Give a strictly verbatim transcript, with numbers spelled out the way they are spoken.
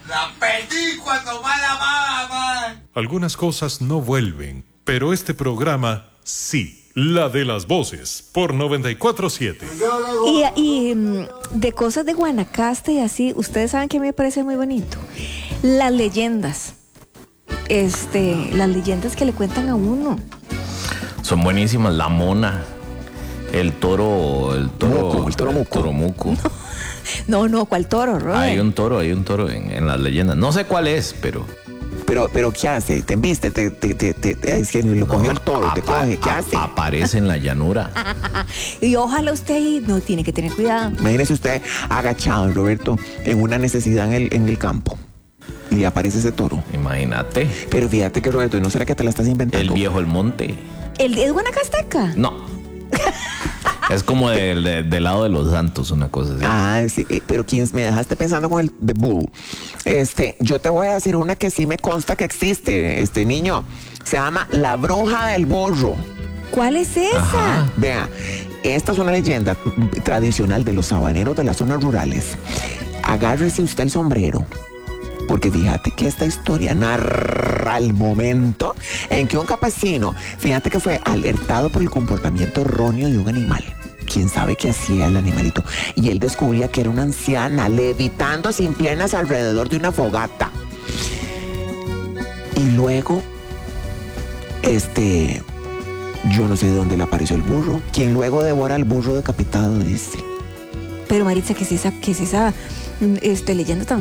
La perdí cuando más la amaba, man. Algunas cosas no vuelven, pero este programa sí. La de las voces, por noventa y cuatro siete. Y, y mm, de cosas de Guanacaste y así, ustedes saben que a mí me parece muy bonito. Las leyendas. Este, las leyendas que le cuentan a uno. Son buenísimas. La mona, el toro, el toro, Muco, el toro muco. toro muco. No, no, ¿cuál toro, Robert? Hay un toro, hay un toro en, en las leyendas. No sé cuál es, pero... Pero, pero, ¿qué hace? ¿Te embiste? ¿Te, te, te, te, te- es que lo cogió el toro? ¿Te apa- coge? ¿Qué a- hace? Aparece en la llanura. Y ojalá usted ahí no tiene que tener cuidado. Imagínese usted agachado, Roberto, en una necesidad en el, en el campo. Y aparece ese toro. Imagínate. Pero fíjate que, Roberto, ¿no será que te la estás inventando? El viejo el monte. ¿El es Guanacasteca? No. Es como del de, del lado de los santos, una cosa así. Ah, sí, eh, pero ¿quién me dejaste pensando con el de Boo? Este, yo te voy a decir una que sí me consta que existe, este niño. Se llama La Bruja del Burro. ¿Cuál es esa? Ajá. Vea, esta es una leyenda tradicional de los sabaneros de las zonas rurales. Agárrese usted el sombrero, porque fíjate que esta historia narra el momento en que un campesino, fíjate que fue alertado por el comportamiento erróneo de un animal. ¿Quién sabe qué hacía el animalito? Y él descubría que era una anciana levitando sin piernas alrededor de una fogata. Y luego, este, yo no sé de dónde le apareció el burro, quien luego devora al burro decapitado, dice. Pero Maritza, ¿qué es esa, qué es esa mm, este, leyenda tan